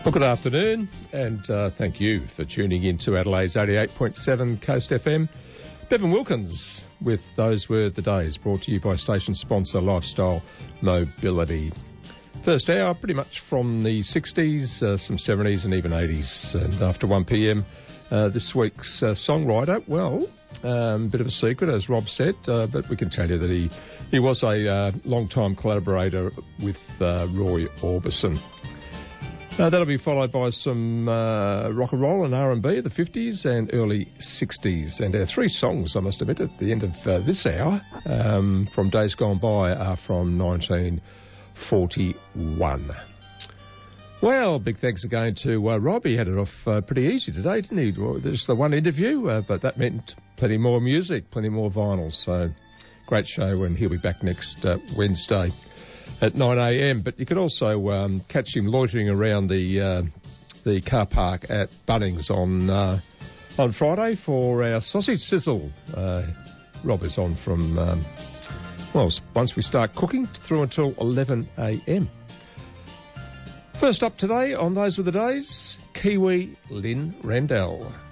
Well, good afternoon, and thank you for tuning in to Adelaide's 88.7 Coast FM. Bevan Wilkins with Those Were the Days, brought to you by station sponsor Lifestyle Mobility. First hour, pretty much from the 60s, some 70s and even 80s. And after 1pm, this week's songwriter, well, bit of a secret, as Rob said, but we can tell you that he was a long-time collaborator with Roy Orbison. That'll be followed by some rock and roll and R&B of the 50s and early 60s. And our three songs, I must admit, at the end of this hour from days gone by are from 1941. Well, big thanks again to Rob. He had it off pretty easy today, didn't he? Well, there's the one interview, but that meant plenty more music, plenty more vinyl. So great show, and he'll be back next Wednesday at 9am. But you can also catch him loitering around the car park at Bunnings on Friday for our sausage sizzle. Rob is on from, once we start cooking through until 11am. First up today on Those Were the Days, Kiwi Lynn Randell.